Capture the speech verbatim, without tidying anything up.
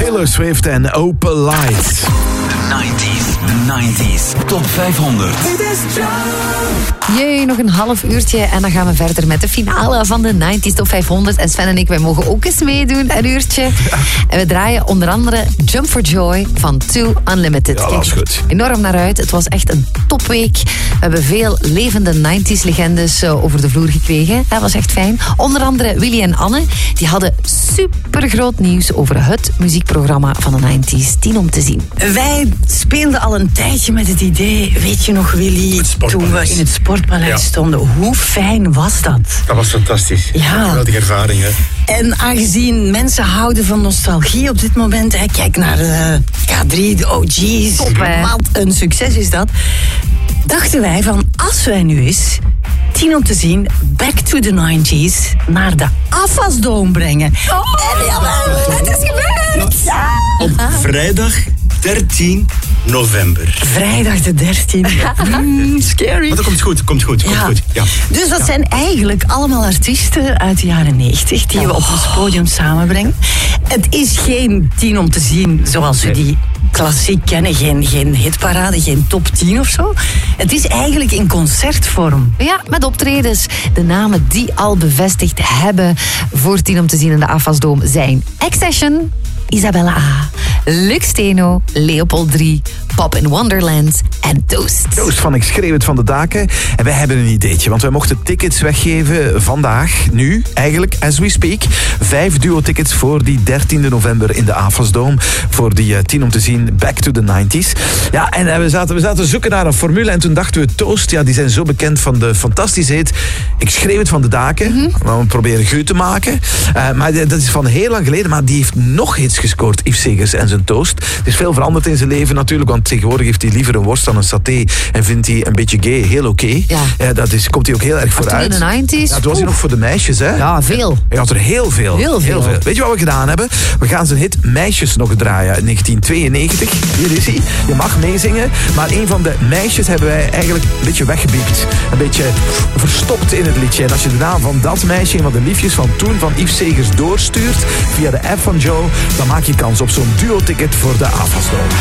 Taylor Swift en Opal Lights. De nineties Top vijfhonderd. Jee, nog een half uurtje en dan gaan we verder met de finale van de nineties Top vijfhonderd. En Sven en ik, wij mogen ook eens meedoen, een uurtje. En we draaien onder andere Jump for Joy van Two Unlimited. Ja, dat is goed. Enorm naar uit. Het was echt een topweek. We hebben veel levende nineties legendes over de vloer gekregen. Dat was echt fijn. Onder andere Willy en Anne. Die hadden supergroot nieuws over het muziekprogramma van de nineties. tien om te zien. Wij speelden al een tijdje met het idee, weet je nog Willy, toen we in het Sportpaleis ja. stonden. Hoe fijn was dat? Dat was fantastisch. Ja. Geweldige ervaring, hè? En aangezien mensen houden van nostalgie op dit moment, hè, kijk naar de K drie, de O G's. Top, hè? Wat een succes is dat. Dachten wij van, als wij nu eens tien om te zien, back to the nineties, naar de Afasdome brengen. Oh, en jawel, het is gebeurd! Ja. Op vrijdag dertien november. Vrijdag de dertiende. Mm, scary. Maar dat komt goed, komt goed, komt Ja. goed. Ja. Dus dat Ja. zijn eigenlijk allemaal artiesten uit de jaren negentig die we op ons podium samenbrengen. Het is geen tien om te zien zoals we die klassiek kennen. Geen, geen hitparade, geen top tien of zo. Het is eigenlijk in concertvorm. Ja, met optredens. De namen die al bevestigd hebben voor tien om te zien in de Afasdome zijn Accession, Isabella A, Lux Steno, Leopold drie, Pop in Wonderland en Toast. Toast van Ik schreeuw het van de daken. En wij hebben een ideetje, want wij mochten tickets weggeven vandaag, nu, eigenlijk, as we speak. Vijf duo-tickets voor die dertiende november in de Afasdome. Voor die uh, tien om te zien Back to the nineties. Ja, en uh, we, zaten, we zaten zoeken naar een formule en toen dachten we Toast, ja, die zijn zo bekend van de fantastische hit Ik schreeuw het van de daken. Mm-hmm. We proberen geu te maken. Uh, maar dat is van heel lang geleden, maar die heeft nog hits gescoord, Yves Segers en zijn Toast. Het is veel veranderd in zijn leven natuurlijk, want tegenwoordig heeft hij liever een worst dan een saté en vindt hij een beetje gay heel oké. Okay. Ja. Ja, dat is, komt hij ook heel erg vooruit. Toen in de nineties. Ja, het was hij nog voor de meisjes, hè? Ja, veel. Hij had er heel veel. Heel veel. Weet je wat we gedaan hebben? We gaan zijn hit Meisjes nog draaien in negentien tweeënnegentig. Hier is hij. Je mag meezingen. Maar een van de meisjes hebben wij eigenlijk een beetje weggebiept. Een beetje verstopt in het liedje. En als je de naam van dat meisje, een van de liefjes van toen, van Yves Segers, doorstuurt via de app van Joe, dan maak je kans op zo'n duo-ticket voor de Afasdome.